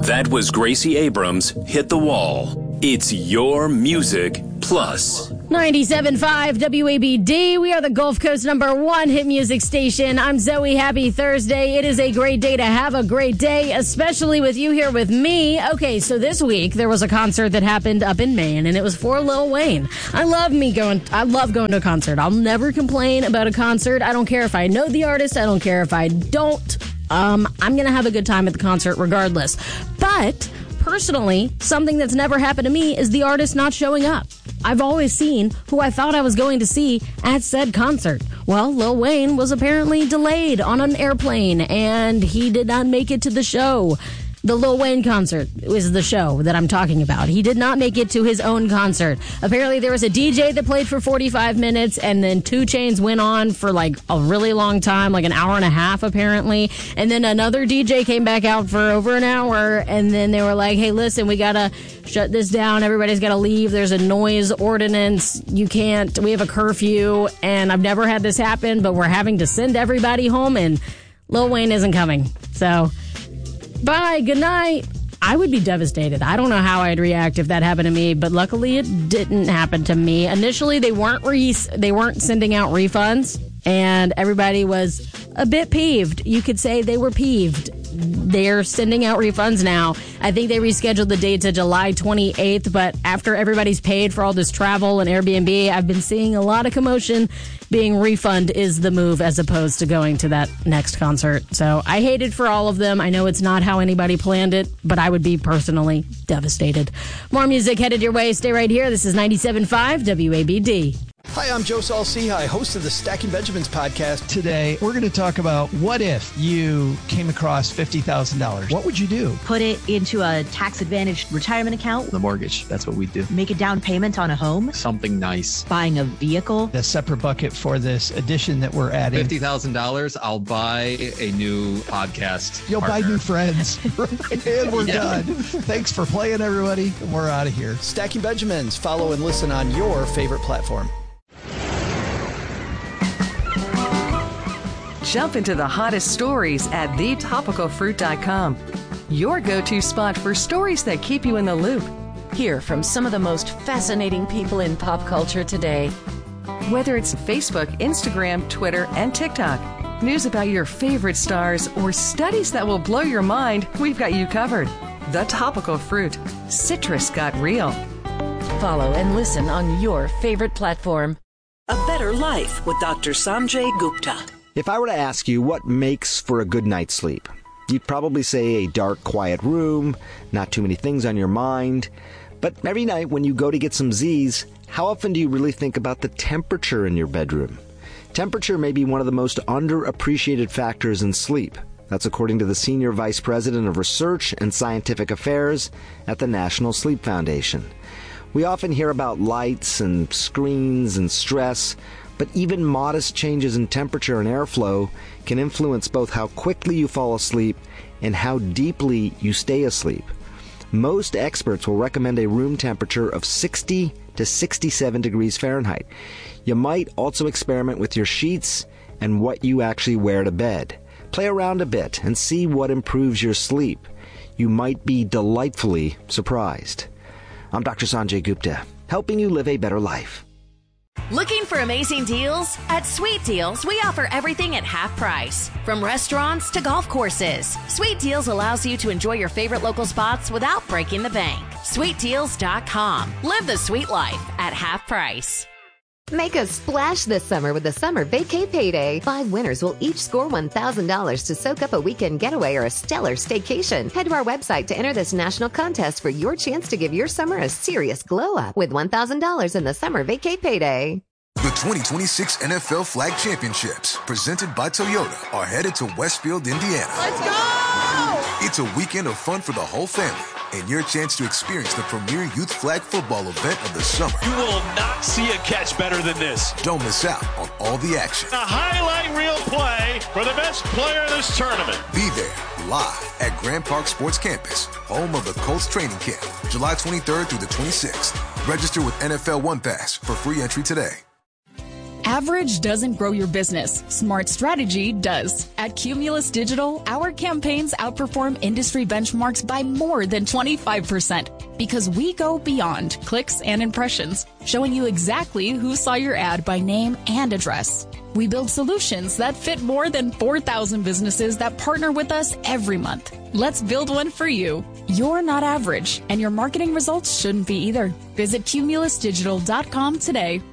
That was Gracie Abrams, Hit the Wall. It's your music plus. 97.5 WABD. We are the Gulf Coast #1 hit music station. I'm Zoe. Happy Thursday. It is a great day to have a great day, especially with you here with me. Okay, so this week there was a concert that happened up in Maine, and it was for Lil Wayne. I love going to a concert. I'll never complain about a concert. I don't care if I know the artist. I don't care if I don't. I'm going to have a good time at the concert regardless. But personally, something that's never happened to me is the artist not showing up. I've always seen who I thought I was going to see at said concert. Well, Lil Wayne was apparently delayed on an airplane, and he did not make it to the show. The Lil Wayne concert is the show that I'm talking about. He did not make it to his own concert. Apparently, there was a DJ that played for 45 minutes, and then 2 Chainz went on for like a really long time, like an hour and a half, apparently. And then another DJ came back out for over an hour, and then they were like, hey, listen, we gotta shut this down. Everybody's gotta leave. There's a noise ordinance. We have a curfew, and I've never had this happen, but we're having to send everybody home, and Lil Wayne isn't coming. So, bye, good night. I would be devastated. I don't know how I'd react if that happened to me, but luckily it didn't happen to me. Initially, they weren't sending out refunds, and everybody was a bit peeved. You could say they were peeved. They're sending out refunds now. I think they rescheduled the date to July 28th, but after everybody's paid for all this travel and Airbnb, I've been seeing a lot of commotion. Being refund is the move as opposed to going to that next concert. So I hate it for all of them. I know it's not how anybody planned it, but I would be personally devastated. More music headed your way. Stay right here. This is 97.5 WABD. Hi, I'm Joe Saul-Sehy, host of the Stacking Benjamins podcast. Today, we're going to talk about what if you came across $50,000. What would you do? Put it into a tax-advantaged retirement account. The mortgage, that's what we do. Make a down payment on a home. Something nice. Buying a vehicle. A separate bucket for this addition that we're adding. $50,000, I'll buy a new podcast You'll partner. buy new friends. And we're done. Thanks for playing, everybody. We're out of here. Stacking Benjamins. Follow and listen on your favorite platform. Jump into the hottest stories at thetopicalfruit.com. Your go-to spot for stories that keep you in the loop. Hear from some of the most fascinating people in pop culture today. Whether it's Facebook, Instagram, Twitter, and TikTok, news about your favorite stars, or studies that will blow your mind, we've got you covered. The Topical Fruit. Citrus got real. Follow and listen on your favorite platform. A Better Life with Dr. Sanjay Gupta. If I were to ask you what makes for a good night's sleep, you'd probably say a dark, quiet room, not too many things on your mind. But every night when you go to get some Z's, how often do you really think about the temperature in your bedroom? Temperature may be one of the most underappreciated factors in sleep. That's according to the Senior Vice President of Research and Scientific Affairs at the National Sleep Foundation. We often hear about lights and screens and stress, but even modest changes in temperature and airflow can influence both how quickly you fall asleep and how deeply you stay asleep. Most experts will recommend a room temperature of 60 to 67 degrees Fahrenheit. You might also experiment with your sheets and what you actually wear to bed. Play around a bit and see what improves your sleep. You might be delightfully surprised. I'm Dr. Sanjay Gupta, helping you live a better life. Looking for amazing deals? At Sweet Deals, we offer everything at half price. From restaurants to golf courses, Sweet Deals allows you to enjoy your favorite local spots without breaking the bank. SweetDeals.com. Live the sweet life at half price. Make a splash this summer with the Summer Vacay Payday. 5 winners will each score $1,000 to soak up a weekend getaway or a stellar staycation. Head to our website to enter this national contest for your chance to give your summer a serious glow up with $1,000 in the Summer Vacay Payday. The 2026 NFL Flag Championships, presented by Toyota, are headed to Westfield, Indiana. Let's go! It's a weekend of fun for the whole family and your chance to experience the premier youth flag football event of the summer. You will not see a catch better than this. Don't miss out on all the action. A highlight reel play for the best player in this tournament. Be there live at Grand Park Sports Campus, home of the Colts training camp, July 23rd through the 26th. Register with NFL One Pass for free entry today. Average doesn't grow your business. Smart strategy does. At Cumulus Digital, our campaigns outperform industry benchmarks by more than 25% because we go beyond clicks and impressions, showing you exactly who saw your ad by name and address. We build solutions that fit more than 4,000 businesses that partner with us every month. Let's build one for you. You're not average, and your marketing results shouldn't be either. Visit cumulusdigital.com today.